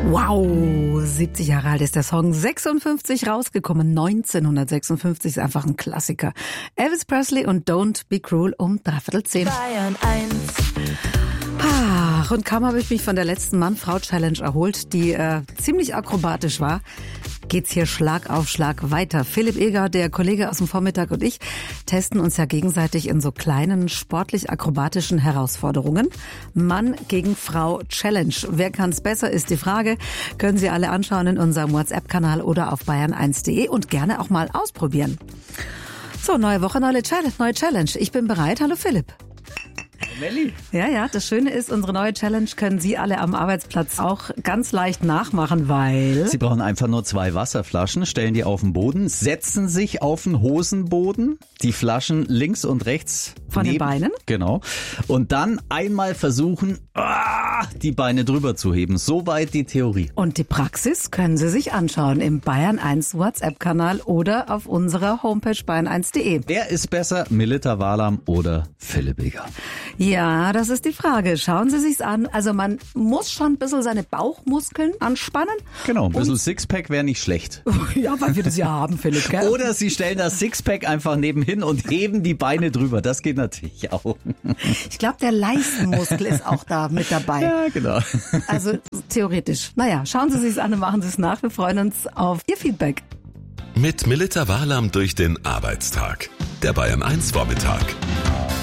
Wow, 70 Jahre alt ist der Song, 56 rausgekommen, 1956 ist einfach ein Klassiker. Elvis Presley und Don't Be Cruel um 9:15. Bayern 1. Ach, und kaum habe ich mich von der letzten Mann-Frau-Challenge erholt, die ziemlich akrobatisch war, geht's hier Schlag auf Schlag weiter. Philipp Eger, der Kollege aus dem Vormittag, und ich testen uns ja gegenseitig in so kleinen sportlich-akrobatischen Herausforderungen. Mann gegen Frau Challenge. Wer kann's besser, ist die Frage. Können Sie alle anschauen in unserem WhatsApp-Kanal oder auf bayern1.de und gerne auch mal ausprobieren. So, neue Woche, neue Challenge. Ich bin bereit. Hallo Philipp. Melli. Ja, das Schöne ist, unsere neue Challenge können Sie alle am Arbeitsplatz auch ganz leicht nachmachen, weil... Sie brauchen einfach nur 2 Wasserflaschen, stellen die auf den Boden, setzen sich auf den Hosenboden, die Flaschen links und rechts von den Beinen. Genau. Und dann einmal versuchen, die Beine drüber zu heben. Soweit die Theorie. Und die Praxis können Sie sich anschauen im Bayern 1 WhatsApp-Kanal oder auf unserer Homepage bayern1.de. Wer ist besser, Milita Walam oder Philipp Eger? Ja, das ist die Frage. Schauen Sie sich's an. Also man muss schon ein bisschen seine Bauchmuskeln anspannen. Genau, ein bisschen Sixpack wäre nicht schlecht. Ja, weil wir das ja haben, Philipp, gell? Oder Sie stellen das Sixpack einfach nebenhin und heben die Beine drüber. Das geht natürlich auch. Ich glaube, der Leistenmuskel ist auch da mit dabei. Ja, genau. Also theoretisch. Naja, schauen Sie sich's an und machen Sie es nach. Wir freuen uns auf Ihr Feedback. Mit Milita Walam durch den Arbeitstag. Der Bayern 1 Vormittag.